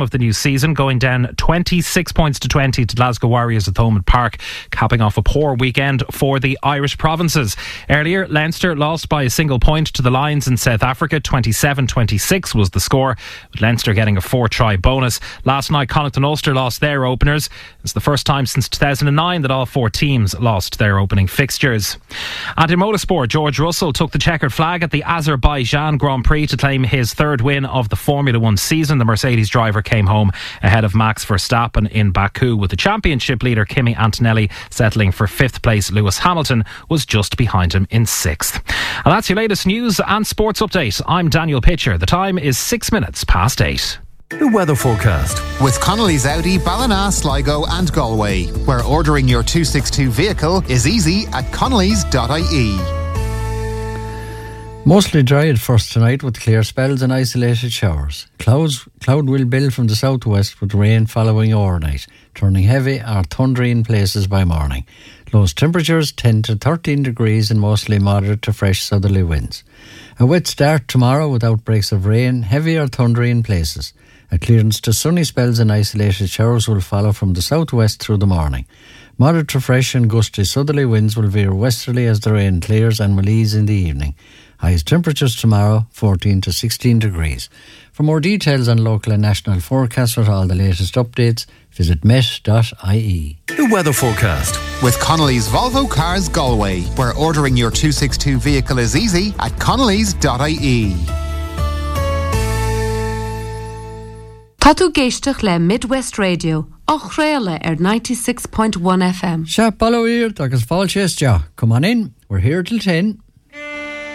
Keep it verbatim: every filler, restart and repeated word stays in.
game of the new season, going down twenty-six points to twenty to Glasgow Warriors at Thomond Park, capping off a poor weekend for the Irish provinces. Earlier, Leinster lost by a single point to the Lions in South Africa. twenty-seven twenty-six was the score, with Leinster getting a four-try bonus. Last night, Connacht and Ulster lost their openers. It's the first time since two thousand nine that all four teams lost their opening fixtures. And in motorsport, George Russell took the checkered flag at the Azerbaijan Grand Prix to claim his third win of the Formula One season. The Mercedes driver came home ahead of Max Verstappen in Baku, with the championship leader Kimi Antonelli settling for fifth place. Lewis Hamilton was just behind him in sixth. And that's your latest news and sports update. I'm Daniel Pitcher. The time is six minutes past eight. The weather forecast with Connolly's Audi, Ballina, Sligo and Galway, where ordering your two sixty-two vehicle is easy at connellys dot I E. Mostly dry at first tonight with clear spells and isolated showers. Clouds, cloud will build from the southwest with rain following overnight, turning heavy or thundery in places by morning. Lowest temperatures ten to thirteen degrees and mostly moderate to fresh southerly winds. A wet start tomorrow with outbreaks of rain, heavy or thundery in places. A clearance to sunny spells and isolated showers will follow from the southwest through the morning. Moderate to fresh and gusty southerly winds will veer westerly as the rain clears and will ease in the evening. Highest temperatures tomorrow, fourteen to sixteen degrees. For more details on local and national forecasts with all the latest updates, visit met dot I E. The weather forecast with Connolly's Volvo Cars Galway, where ordering your two sixty-two vehicle is easy at connellys dot I E. Tá tú géisteach le Midwest Radio, ach réile ar ninety-six point one F M. Sharp Ballowir, agus Falchester. Come on in, we're here till ten.